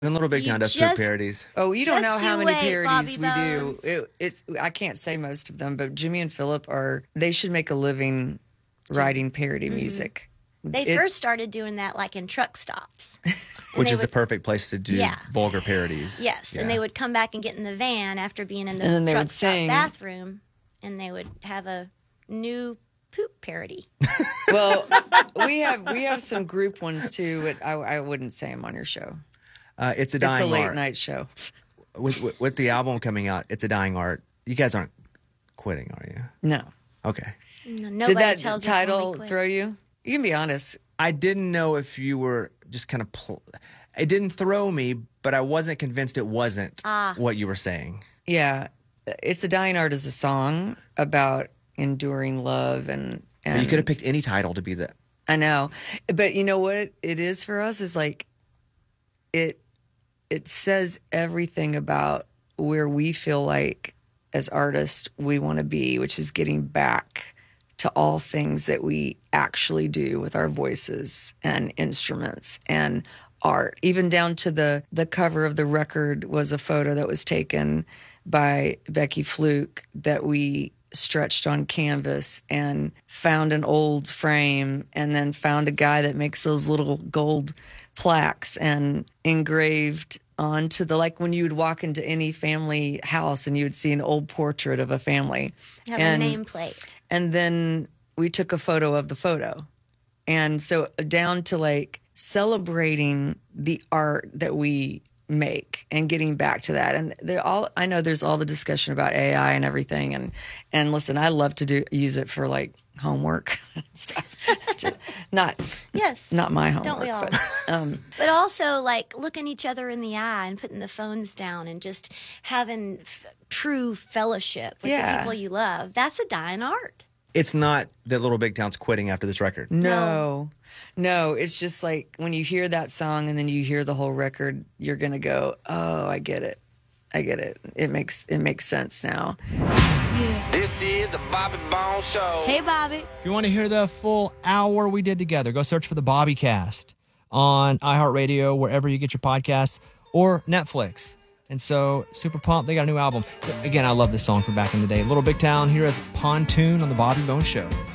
And Little Big You Town does poop just- parodies. Oh, you don't know Just how you many wait, parodies Bobby we do. Bones. It's I can't say most of them, but Jimmy and Philip they should make a living writing parody music. They first started doing that like in truck stops. Which they is the would- perfect place to do Yeah. vulgar parodies. Yes, and Yeah. they would come back and get in the van after being in And then the they truck would stop sing. bathroom, and they would have a new poop parody. Well, we have some group ones too, but I wouldn't say them on your show. It's a It's dying a late art. night show. With the album coming out, it's a dying art. You guys aren't quitting, are you? No. Okay. No, nobody Did that tells us when we title quit. throw you? You can be honest. I didn't know if you were just kind of. It didn't throw me, but I wasn't convinced it wasn't what you were saying. Yeah, It's a Dying Art is a song about enduring love and You could have picked any title to be that. I know, but you know what it is for us is like it says everything about where we feel like as artists we want to be, which is getting back to all things that we actually do with our voices and instruments and art. Even down to the cover of the record was a photo that was taken by Becky Fluke that we stretched on canvas and found an old frame and then found a guy that makes those little gold plaques and engraved onto like when you would walk into any family house and you would see an old portrait of a family. Have and, a nameplate. And then we took a photo of the photo. And so down to like celebrating the art that we make and getting back to that. And I know there's all the discussion about AI and everything. And listen, I love to use it for like homework and stuff. Not my homework. Don't we all? But also like looking each other in the eye and putting the phones down and just having true fellowship with the people you love. That's a dying art. It's not that Little Big Town's quitting after this record. No, it's just like when you hear that song and then you hear the whole record, you're going to go, oh, I get it. It makes sense now. This is the Bobby Bones Show. Hey, Bobby. If you want to hear the full hour we did together, go search for the Bobby Cast on iHeartRadio, wherever you get your podcasts, or Netflix. And so, super pumped. They got a new album. Again, I love this song from back in the day. Little Big Town, here is Pontoon on the Bobby Bones Show.